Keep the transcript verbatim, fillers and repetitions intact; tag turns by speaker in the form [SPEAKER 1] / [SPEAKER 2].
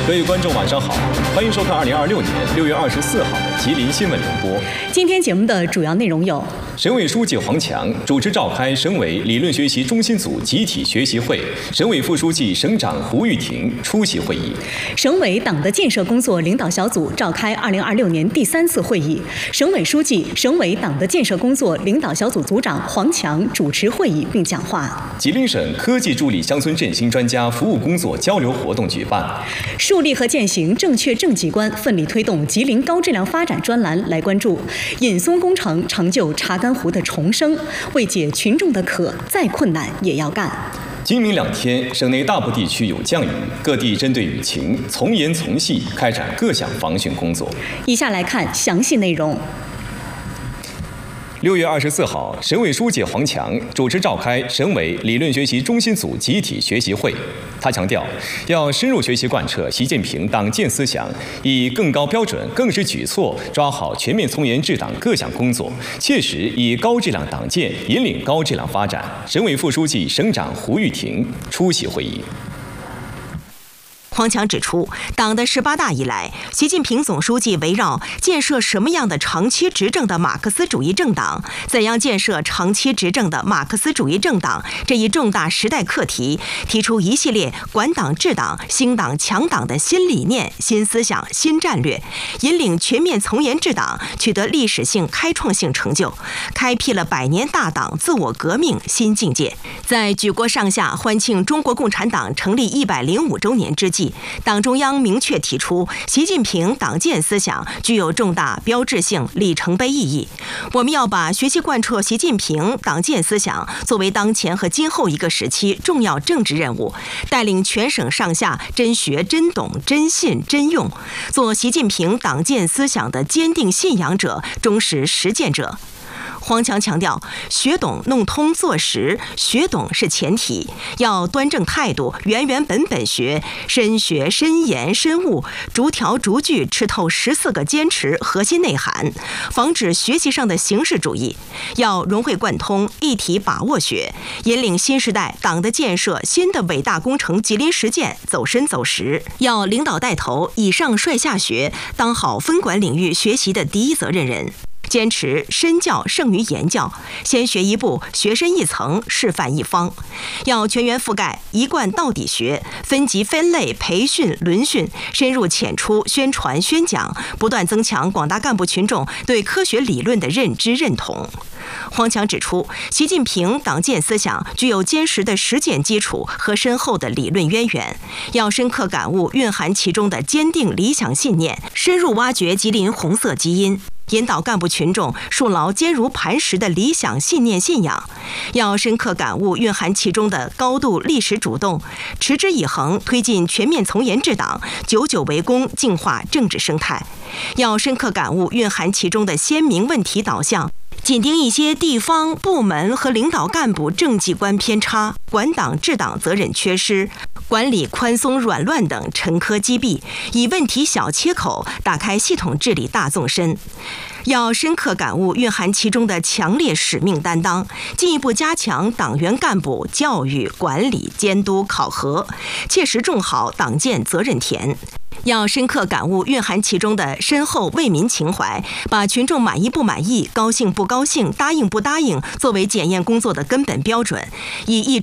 [SPEAKER 1] 各位观众，晚上好，欢迎收看二零二六年六月二十四号的吉林新闻联播。
[SPEAKER 2] 今天节目的主要内容有：
[SPEAKER 1] 省委书记黄强主持召开省委理论学习中心组集体学习会，省委副书记、省长胡玉婷出席会议；
[SPEAKER 2] 省委党的建设工作领导小组召开二零二六年第三次会议，省委书记、省委党的建设工作领导小组组长黄强主持会议并讲话。
[SPEAKER 1] 吉林省科技助力乡村振兴专家服务工作交流活动举办。
[SPEAKER 2] 树立和践行正确正绩观，奋力推动吉林高质量发展专栏来关注引松工程成就查干湖的重生，为解群众的渴，再困难也要干。
[SPEAKER 1] 今明两天，省内大部地区有降雨，各地针对雨情从严从细开展各项防汛工作。
[SPEAKER 2] 以下来看详细内容。
[SPEAKER 1] 六月二十四号，省委书记黄强主持召开省委理论学习中心组集体学习会。他强调，要深入学习贯彻习近平党建思想，以更高标准、更实举措抓好全面从严治党各项工作，切实以高质量党建引领高质量发展。省委副书记、省长胡玉婷出席会议。
[SPEAKER 3] 黄强指出，党的十八大以来，习近平总书记围绕建设什么样的长期执政的马克思主义政党，怎样建设长期执政的马克思主义政党这一重大时代课题，提出一系列管党治党、兴党强党的新理念、新思想、新战略，引领全面从严治党取得历史性开创性成就，开辟了百年大党自我革命新境界。在举国上下欢庆中国共产党成立一百零五周年之际，党中央明确提出，习近平党建思想具有重大标志性里程碑意义。我们要把学习贯彻习近平党建思想作为当前和今后一个时期重要政治任务，带领全省上下真学、真懂、真信、真用，做习近平党建思想的坚定信仰者、忠实实践者。黄强强调，学懂弄通做实，学懂是前提，要端正态度，原原本本学，深学深研深悟，逐条逐句吃透十四个坚持核心内涵，防止学习上的形式主义，要融会贯通，一体把握学，引领新时代党的建设新的伟大工程吉林实践走深走实，要领导带头，以上率下学，当好分管领域学习的第一责任人。坚持身教胜于言教，先学一步，学深一层，示范一方。要全员覆盖，一贯到底学，分级分类培训轮训，深入浅出宣传宣讲，不断增强广大干部群众对科学理论的认知认同。黄强指出，习近平党建思想具有坚实的实践基础和深厚的理论渊源，要深刻感悟蕴含其中的坚定理想信念，深入挖掘吉林红色基因，引导干部群众树牢坚如磐石的理想信念信仰，要深刻感悟蕴含其中的高度历史主动，持之以恒推进全面从严治党，久久为功净化政治生态，要深刻感悟蕴含其中的鲜明问题导向，紧盯一些地方部门和领导干部政绩观偏差、管党治党责任缺失、管理宽松软乱等沉疴积弊，以问题小切口打开系统治理大纵深。要深刻感悟蕴含其中的强烈使命担当，进一步加强党员干部教育、管理、监督、考核，切实种好党建责任田。要深刻感悟蕴含其中的深厚为民情怀，把群众满意不满意、高兴不高兴、答应不答应作为检验工作的根本标准，以一